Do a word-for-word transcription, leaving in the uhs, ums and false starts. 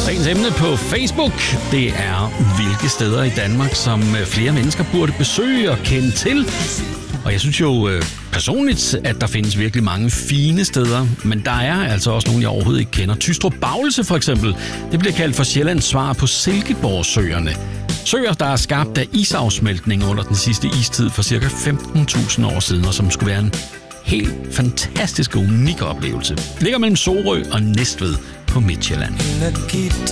Dagens emne på Facebook, det er, hvilke steder i Danmark, som flere mennesker burde besøge og kende til. Og jeg synes jo personligt, at der findes virkelig mange fine steder, men der er altså også nogle, jeg overhovedet ikke kender. Tystrup-Bavelse for eksempel, det bliver kaldt for Sjællands svar på Silkeborgsøerne. Søer, der er skabt af isafsmeltning under den sidste istid for ca. femten tusind år siden, og som skulle være en helt fantastisk og unik oplevelse. Ligger mellem Sorø og Næstved på Midtjylland.